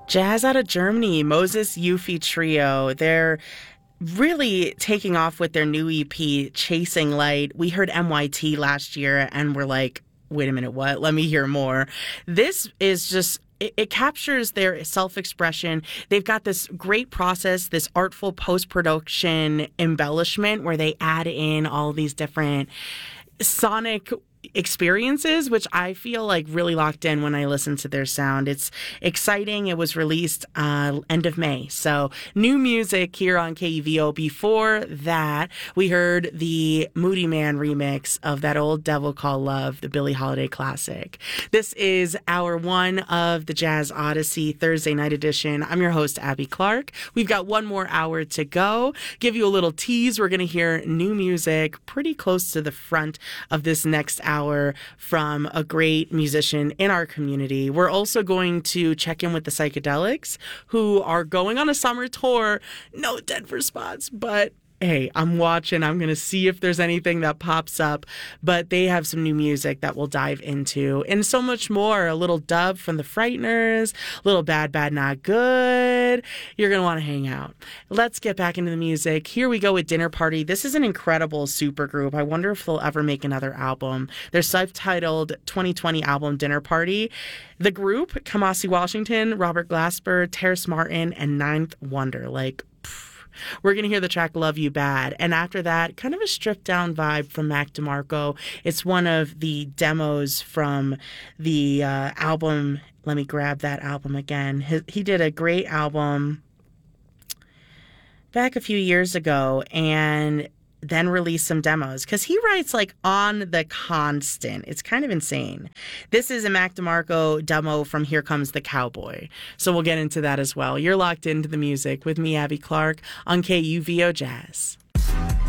Jazz out of Germany, Moses Yuffie Trio. They're really taking off with their new EP, Chasing Light. We heard MYT last year and we're like, wait a minute, what? Let me hear more. This is just, it captures their self-expression. They've got this great process, this artful post-production embellishment where they add in all these different sonic experiences, which I feel like really locked in when I listen to their sound. It's exciting. It was released end of May. So new music here on KUVO. Before that, we heard the Moody Man remix of that old Devil Called Love, the Billie Holiday classic. This is hour one of the Jazz Odyssey Thursday night edition. I'm your host, Abby Clark. We've got one more hour to go. Give you a little tease. We're going to hear new music pretty close to the front of this next hour from a great musician in our community. We're also going to check in with the Psychedelics, who are going on a summer tour. No Denver spots, but hey, I'm watching. I'm going to see if there's anything that pops up. But they have some new music that we'll dive into and so much more. A little dub from the Frighteners, a little Bad, Bad, Not Good. You're going to want to hang out. Let's get back into the music. Here we go with Dinner Party. This is an incredible supergroup. I wonder if they'll ever make another album. Their self-titled 2020 album, Dinner Party. The group, Kamasi Washington, Robert Glasper, Terrace Martin, and Ninth Wonder. We're going to hear the track Love You Bad. And after that, kind of a stripped down vibe from Mac DeMarco. It's one of the demos from the album. Let me grab that album again. He did a great album back a few years ago and then release some demos because he writes on the constant. It's kind of insane. This is a Mac DeMarco demo from Here Comes the Cowboy. So we'll get into that as well. You're locked into the music with me, Abby Clark, on KUVO Jazz.